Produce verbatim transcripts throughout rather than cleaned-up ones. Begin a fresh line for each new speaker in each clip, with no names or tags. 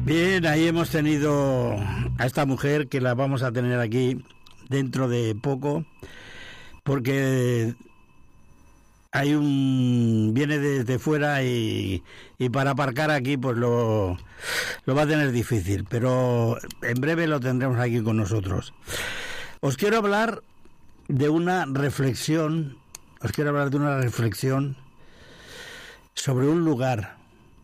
Bien, ahí hemos tenido a esta mujer que la vamos a tener aquí dentro de poco, porque hay un viene desde fuera y, y para aparcar aquí pues lo, lo va a tener difícil, pero en breve lo tendremos aquí con nosotros. Os quiero hablar de una reflexión, os quiero hablar de una reflexión sobre un lugar.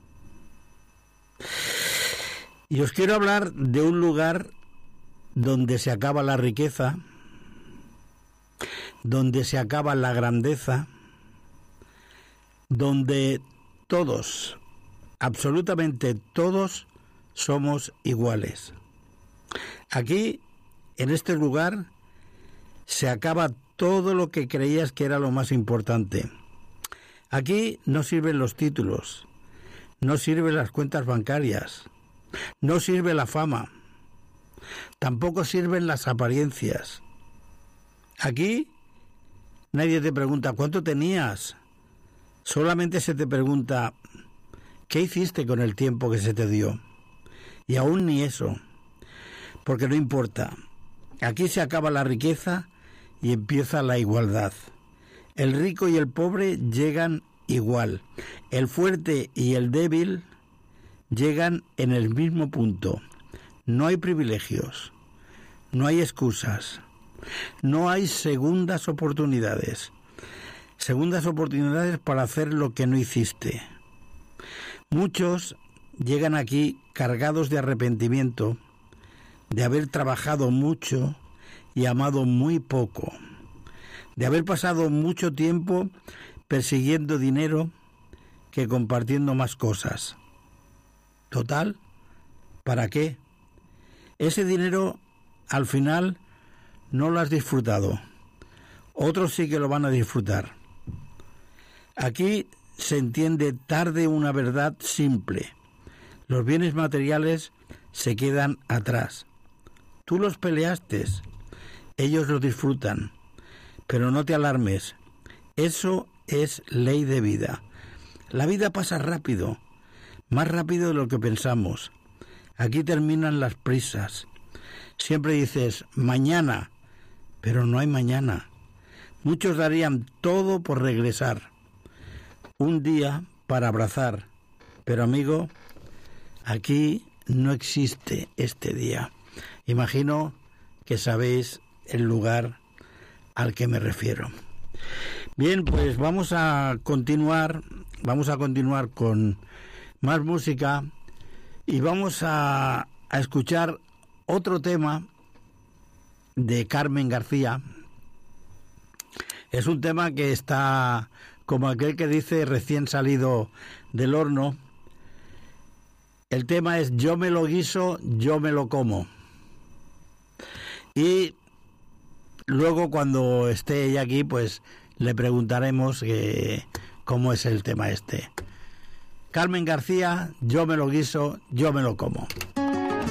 Y os quiero hablar de un lugar donde se acaba la riqueza, donde se acaba la grandeza, donde todos, absolutamente todos, somos iguales. Aquí, en este lugar, se acaba todo lo que creías que era lo más importante. Aquí no sirven los títulos, no sirven las cuentas bancarias, no sirve la fama, tampoco sirven las apariencias. Aquí nadie te pregunta ¿cuánto tenías? Solamente se te pregunta ¿qué hiciste con el tiempo que se te dio? Y aún ni eso, porque no importa. Aquí se acaba la riqueza y empieza la igualdad. El rico y el pobre llegan igual. El fuerte y el débil llegan en el mismo punto. No hay privilegios, no hay excusas, no hay segundas oportunidades. Segundas oportunidades para hacer lo que no hiciste. Muchos llegan aquí cargados de arrepentimiento, de haber trabajado mucho y amado muy poco, de haber pasado mucho tiempo persiguiendo dinero que compartiendo más cosas. Total, ¿para qué? Ese dinero al final no lo has disfrutado. Otros sí que lo van a disfrutar. Aquí se entiende tarde una verdad simple. Los bienes materiales se quedan atrás. Tú los peleaste, ellos los disfrutan. Pero no te alarmes. Eso es ley de vida. La vida pasa rápido. Más rápido de lo que pensamos. Aquí terminan las prisas. Siempre dices, mañana, pero no hay mañana. Muchos darían todo por regresar. Un día para abrazar. Pero amigo, aquí no existe este día. Imagino que sabéis el lugar al que me refiero. Bien, pues vamos a continuar, vamos a continuar con más música y vamos a, a escuchar otro tema de Carmen García. Es un tema que está como aquel que dice recién salido del horno. El tema es Yo me lo guiso, yo me lo como. Y luego cuando esté ella aquí, pues le preguntaremos eh, cómo es el tema este. Carmen García, Yo me lo guiso, yo me lo como.